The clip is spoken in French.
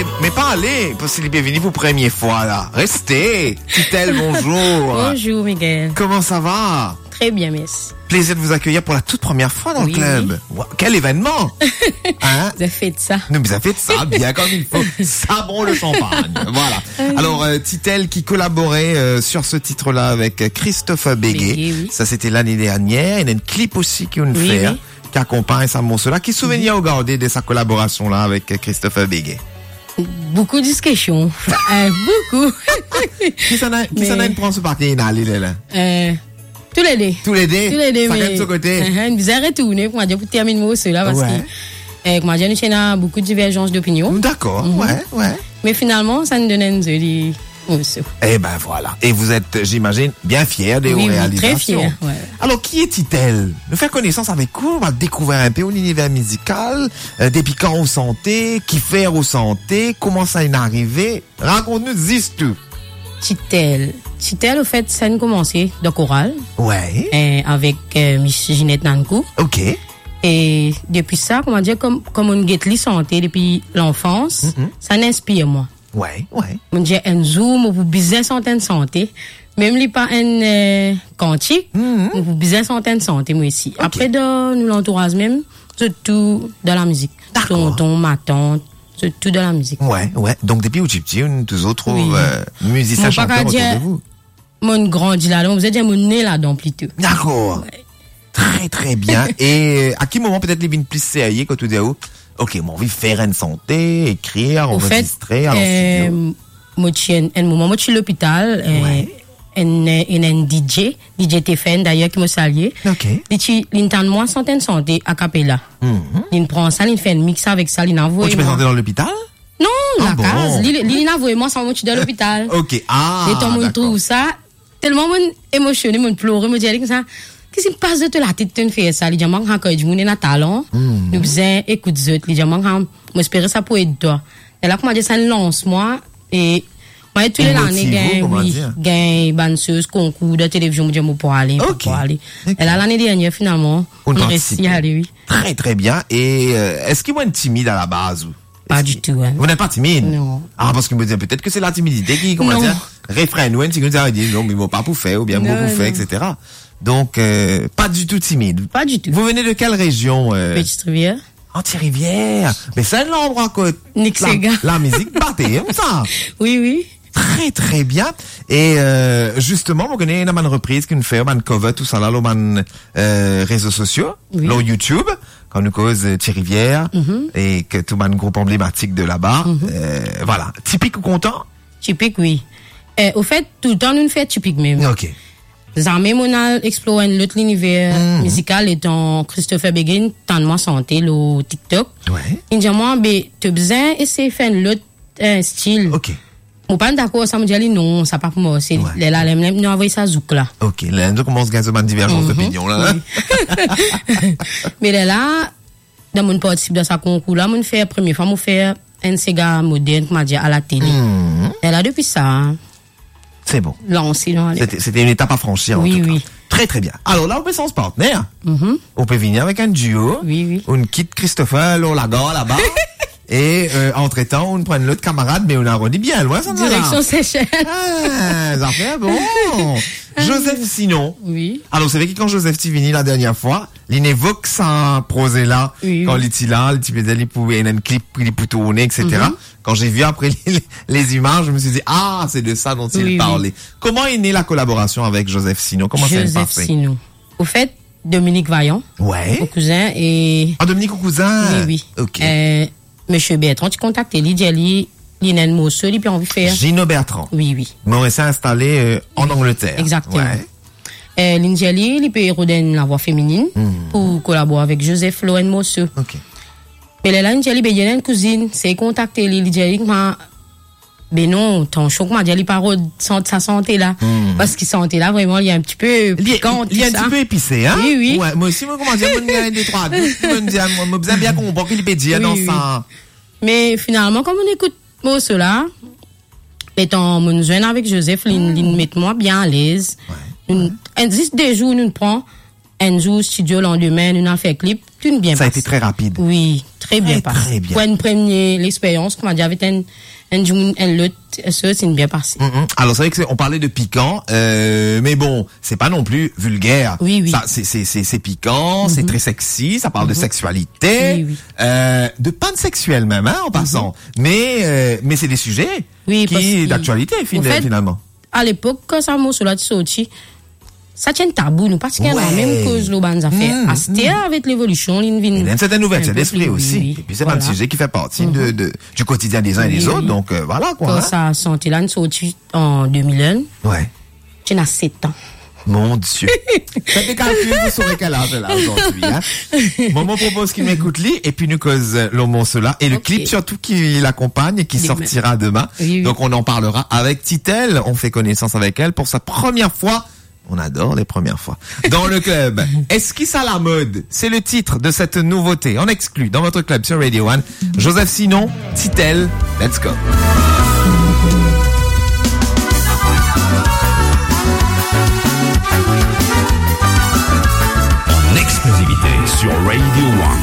mais parlez, parce qu'il est venu pour première fois, là. Restez. Titel, bonjour. Bonjour, Miguel. Comment ça va? Très bien, merci. Plaisir de vous accueillir pour la toute première fois dans le club. Oui. Wow, quel événement! Hein? Vous avez fait de ça. Non, mais ça fait de ça, bien comme il faut. Ça bon le champagne. Voilà. Alors, Titel qui collaborait sur ce titre-là avec Christophe Bégué. Oui. Ça, c'était l'année dernière. Il y a une clip aussi qui nous fait, oui. qui accompagne sa morceau-là. Qui souvenir au garder de sa collaboration-là avec Christophe Bégué? Beaucoup de discussions. Beaucoup. Qui s'en a une prendre ce parti, là? Tous les deux. Tous les deux? Ça de ce côté? Une bizarre retourner pour terminer mon cela parce que, comment dire, nous avons beaucoup de divergences d'opinion. D'accord, ouais. Mais finalement, ça nous donne une jolie morceau. Eh ben voilà. Et vous êtes, j'imagine, bien fiers des réalisations. Oui, très fiers. Ouais. Alors, qui est Titel? Nous faire connaissance avec vous, on va découvrir un peu l'univers musical, des piquants aux santé, qui faire aux santé, comment ça est arrivé. Raconte-nous, dis tout. Titel, au fait, ça a commencé de chorale. Ouais. Avec Miss Ginette Nankou. Ok. Et depuis ça, comment dire, comme on guette les santé depuis l'enfance, ça n'inspire moi. Ouais. On dit un zoom pour business santé. Même li pas un cantique, pour business santé moi ici. Okay. Après nous l'entourage même, surtout dans la musique. Tonton, ma tante, surtout dans la musique. Ouais. Donc depuis où tu on toujours trouve musicien chanteur autour de vous. Mon grandi là, vous êtes mon né là-dedans plutôt. D'accord. Ouais. Très très bien. Et à quel moment peut-être les vignes plus sérieux quand tu dis ok, mon envie de faire une santé, écrire, enregistrer, moi je suis à l'hôpital, un DJ TFN d'ailleurs qui me salue. Ok. Il entend moi santé a cappella. Il prend ça, il fait un mix avec ça, il envoie. Tu peux entrer dans l'hôpital? Non, la case. Il envoie moi sans moi dans l'hôpital. Ok. Et tout le monde trouve ça tellement émotionné, mon pleurer, me dit comme ça. Qu'est-ce qui se passe de la tête de faire ça? Les gens manquent encore du monde en talent. Nous faisons écoute les gens manquent. M'espérer ça pour aider toi. Et là, comment dire, ça lance moi et moi tous les années gagne banseuse concours de télévision pour aller. Et là l'année dernière finalement on réussit à aller. Oui. Très très bien. Et est-ce qu'il est timide à la base ou? Pas du tout. Hein. Vous n'êtes pas timide? Non. Ah, parce que me dit peut-être que c'est la timidité qui, comment dire, réfrène, ou un petit peu dit, non, mais ils m'ont pas pour faire, ou bien beaucoup fait, etc. Donc, pas du tout timide. Pas du tout. Vous venez de quelle région? Petite-Rivière. Anti-Rivière. Mais c'est un endroit que la musique battait, ça. Oui. Très très bien. Et justement, on connaît une reprise qu'une fait, une cover, tout ça là, réseaux sociaux, là YouTube, quand nous cause Thierry-Rivière, et que tout un groupe emblématique de là-bas. Voilà. Typique ou content? Typique, oui. Au fait, tout le temps, nous fait typique même. Ok. Jamais mon a exploré l'autre univers musical étant Christophe Béguin, tant de moi santé, le TikTok. Ouais. Il dit moi, tu as besoin d'essayer de faire l'autre style. Ok. Mon pas d'accord, ça me dit non, ça pas pour moi. C'est là, nous envoyer ça zouk là. Ok. Là, nous commence à avoir une divergence d'opinion là. Oui. Mais là, dans mon participe dans sa concours là, mon fait première fois, mon fait un Sega moderne, m'a dit à la télé. Et là, depuis ça. C'est bon. C'était une étape à franchir. Oui, en tout oui. Cas. Très, très bien. Alors là, on peut sans partenaire. On peut venir avec un duo. Oui. On quitte Christopher, là-bas. Et, entre-temps, on prend l'autre camarade, mais on arrondit bien loin, ça. Direction Seychelles. Ah, ça fait bon. Joseph Sinon. Oui. Alors, c'est vrai que quand Joseph Tivini, la dernière fois, il évoque ça, prosé là. Quand il était là, il pouvait, il y a un clip, il peut tourner, etc. Quand j'ai vu après les images, je me suis dit, ah, c'est de ça dont il parlait. Comment est née la collaboration avec Joseph Sinon? Comment ça s'est passé? Joseph Sinon. Au fait, Dominique Vaillant. Ouais. Au cousin et... Ah, Dominique au cousin? Oui. Ok. Monsieur Bertrand, tu contactes Lydia, il a un mot seul, il peut envie faire. Gino Bertrand. Oui. Mais on s'est installé en Angleterre. Exactement. Lydia, il peut éroder la voix féminine pour collaborer avec Joseph Loen Mosseux. Ok. Mais là, Lydia, il y a une cousine, c'est contacté Lydia, mais non, ton choc m'a dit, il parle de sa santé là. Parce qu'il santé là, vraiment, il y a un petit peu piquant. Il y a un petit peu épicé, hein? Oui. Ouais, moi aussi, moi, comment dire, moi, il y a des trois. Moi, besoin bien comprendre qu'il peut dire dans ça. Mais finalement, comme on écoute moi cela, étant mon jeune avec Joseph, il met moi bien à l'aise. 10 jours, nous prend Enzo studio lendemain, nous avons fait clip, tout bien Ça a passé. été très rapide. Oui, très bien passé. Très bien. Pour une première l'expérience, comme on dit, avec un l'autre, ça c'est bien passé. Alors c'est vrai que on parlait de piquant, mais bon, c'est pas non plus vulgaire. Oui. Ça, c'est piquant, c'est très sexy, ça parle de sexualité, Oui. de panne sexuelle même, hein, en passant. Mais c'est des sujets Oui, parce qui que- d'actualité en fait, finalement. À l'époque, quand ça m'a sur la sortie, ça tient tabou, nous, parce qu'il y a la Ouais. même cause, l'eau, bandes affaires. Asté avec l'évolution, Il y a une certaine ouverture d'esprit oui, aussi. oui. Et puis c'est pas un Voilà. sujet qui fait partie du quotidien des uns et des Oui, autres, oui. donc voilà quoi. Quand hein. ça a sorti là, nous sorti en 2001, Ouais. j'ai 7 ans. Mon Dieu. Faites des calculs, vous saurez quel âge là aujourd'hui. Hein. Maman propose qu'il m'écoute lui et puis nous cause l'homme cela et le Ok. clip surtout qui l'accompagne et qui Oui, sortira demain. Oui. Donc on en parlera avec Titel. On fait connaissance avec elle pour sa première fois. On adore les premières fois. Dans le club. Esquisse à la mode. C'est le titre de cette nouveauté. En exclu dans votre club sur Radio One. Joseph Sinon, Titel. Let's go. En exclusivité sur Radio One.